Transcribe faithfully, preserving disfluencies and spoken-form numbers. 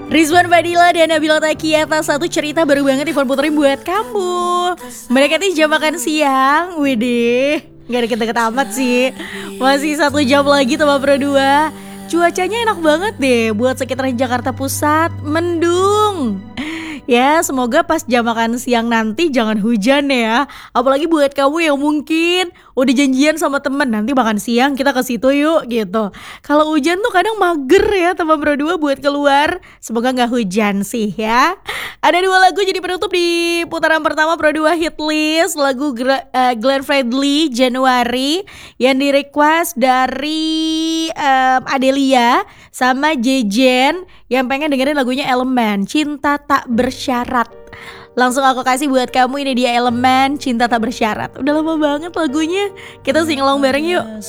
Rizwan Fadila dan Nabila Takiata, satu cerita baru banget Ivan puterin buat kamu. Mereka nih jam makan siang, widih, gak deket-deket amat sih. Masih satu jam lagi sama Pro dua. Cuacanya enak banget deh buat sekitaran Jakarta Pusat, mendung. Ya semoga pas jam makan siang nanti jangan hujan ya. Apalagi buat kamu yang mungkin udah janjian sama temen, nanti makan siang kita ke situ yuk gitu. Kalau hujan tuh kadang mager ya teman Pro dua buat keluar. Semoga gak hujan sih ya. Ada dua lagu jadi penutup di putaran pertama Pro dua Hit List. Lagu uh, Glenn Fredly Januari yang di request dari um, Adelia sama Jejen yang pengen dengerin lagunya Elemen, Cinta Tak Bersyarat. Langsung aku kasih buat kamu, ini dia Elemen, Cinta Tak Bersyarat. Udah lama banget lagunya, kita sing along bareng yuk.